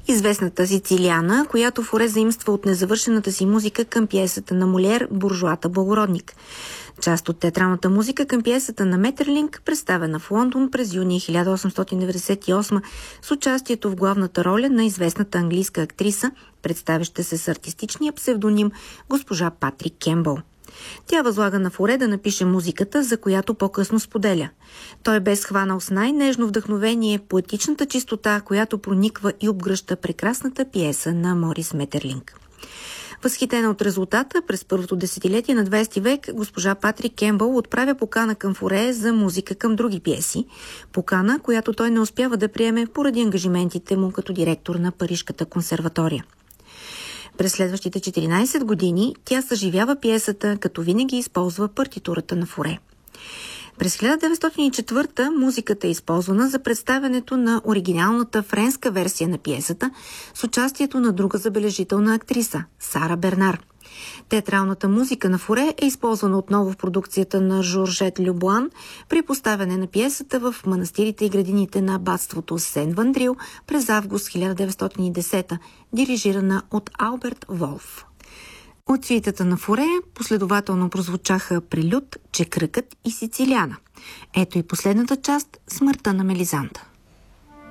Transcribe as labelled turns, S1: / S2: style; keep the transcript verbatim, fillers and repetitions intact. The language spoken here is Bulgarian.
S1: известната Сицилиана, която Фуре заимства от незавършената си музика към пиесата на Молиер «Буржоата благородник». Част от театралната музика към пиесата на Метерлинк, представена в Лондон през юни хиляда осемстотин деветдесет и осма с участието в главната роля на известната английска актриса, представяща се с артистичния псевдоним госпожа Патрик Кембъл. Тя възлага на Фуре да напише музиката, за която по-късно споделя. Той бе схванал с най-нежно вдъхновение поетичната чистота, която прониква и обгръща прекрасната пиеса на Морис Метерлинк. Възхитена от резултата, през първото десетилетие на двадесети век госпожа Патрик Кембъл отправя покана към Фуре за музика към други пиеси. Покана, която той не успява да приеме поради ангажиментите му като директор на Парижката консерватория. През следващите четиринадесет години тя съживява пиесата, като винаги използва партитурата на Фуре. През хиляда деветстотин и четвърта музиката е използвана за представянето на оригиналната френска версия на пиесата с участието на друга забележителна актриса – Сара Бернар. Театралната музика на Фуре е използвана отново в продукцията на Жоржет Любуан при поставяне на пиесата в манастирите и градините на абатството Сен-Вандрил през август хиляда деветстотин и десета, дирижирана от Алберт Волф. От сюитата на Фуре последователно прозвучаха Прелюд, Чекръкът и Сицилиана. Ето и последната част – Смъртта на Мелизанда.